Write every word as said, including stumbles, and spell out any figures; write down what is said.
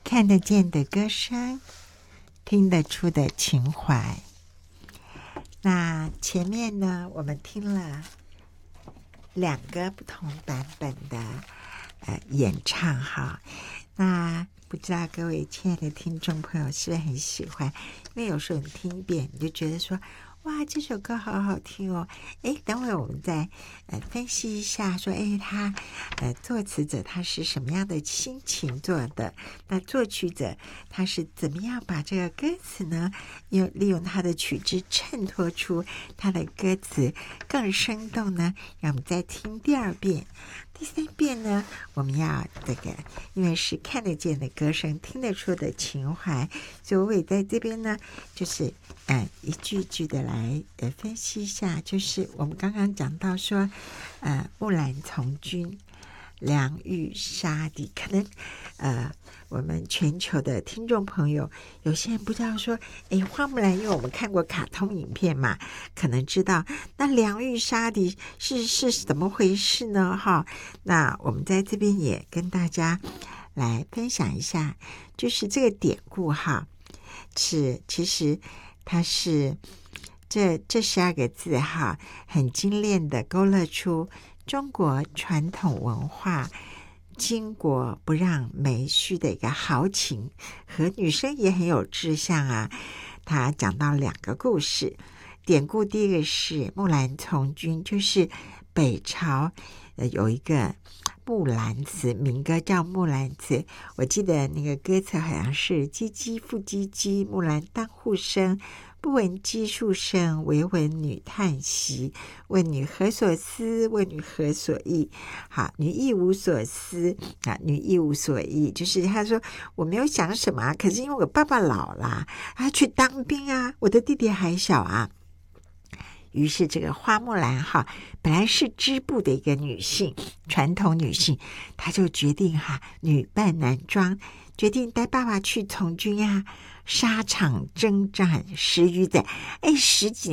看得见的歌声，听得出的情怀。那前面呢，我们听了两个不同版本的呃演唱哈。那不知道各位亲爱的听众朋友是不是很喜欢？因为有时候你听一遍，你就觉得说，哇，这首歌好好听哦！哎，等会我们再呃分析一下，说，哎，他呃作词者他是什么样的心情做的？那作曲者他是怎么样把这个歌词呢，用利用他的曲质衬托出他的歌词更生动呢？让我们再听第二遍。第三遍呢，我们要这个，因为是看得见的歌声，听得出的情怀，所以我也在这边呢，就是呃一句一句的来呃分析一下，就是我们刚刚讲到说，呃木兰从军，良玉沙底，可能呃我们全球的听众朋友，有些人不知道说，诶，花木兰，因为我们看过卡通影片嘛，可能知道那良玉沙底是是怎么回事呢？哈，那我们在这边也跟大家来分享一下，就是这个典故哈，是其实它是这这十二个字哈，很精炼的勾勒出中国传统文化巾帼不让眉须的一个豪情，和女生也很有志向啊。他讲到两个故事，典故第一个是木兰从军，就是北朝呃有一个木兰辞，民歌叫木兰辞，我记得那个歌词好像是唧唧复唧唧，木兰当户生，不闻机杼声，惟闻女叹息。问女何所思？问女何所忆？好，女亦无所思啊，女亦无所忆，就是他说我没有想什么啊，可是因为我爸爸老了，他去当兵啊，我的弟弟还小啊。于是这个花木兰哈，本来是织布的一个女性，传统女性，她就决定哈女扮男装，决定带爸爸去从军啊，沙场征战十余载，哎，十几